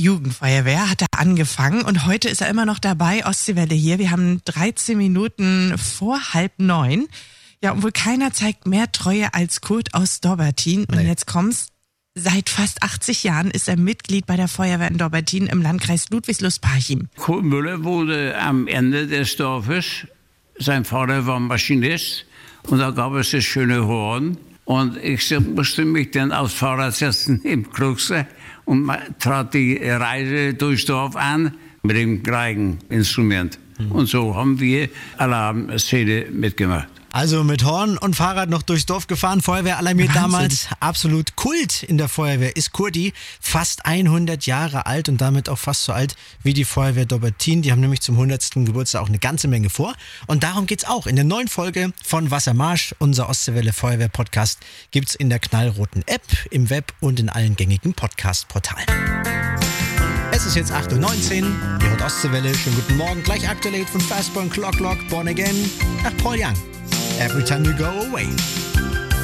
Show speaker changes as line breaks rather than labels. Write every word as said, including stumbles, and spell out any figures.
Jugendfeuerwehr hat er angefangen und heute ist er immer noch dabei. Ostseewelle hier. Wir haben dreizehn Minuten vor halb neun. Ja, und wohl keiner zeigt mehr Treue als Kurt aus Dobbertin. Und
Nee.
jetzt kommt's. Seit fast achtzig Jahren ist er Mitglied bei der Feuerwehr in Dobbertin im Landkreis Ludwigslust-Parchim.
Kurt Müller wohnte am Ende des Dorfes. Sein Vater war Maschinist und da gab es das schöne Horn. Und ich musste mich dann aufs Fahrrad setzen im Kluckse und trat die Reise durchs Dorf an mit dem Geigeninstrument. Mhm. Und so haben wir Alarmszene mitgemacht.
Also mit Horn und Fahrrad noch durchs Dorf gefahren, Feuerwehr alarmiert
Wahnsinn.
damals. Absolut Kult in der Feuerwehr ist Kurti, fast hundert Jahre alt und damit auch fast so alt wie die Feuerwehr Dobbertin. Die haben nämlich zum hundertsten Geburtstag auch eine ganze Menge vor. Und darum geht's auch. In der neuen Folge von Wassermarsch, unser Ostseewelle Feuerwehr Podcast, gibt's in der knallroten App, im Web und in allen gängigen Podcast-Portalen. Es ist jetzt acht Uhr neunzehn, ihr hört Ostseewelle, schönen guten Morgen. Gleich aktuell von Fastburn, Clock Lock, Born Again, nach Paul Young. Every time you go away.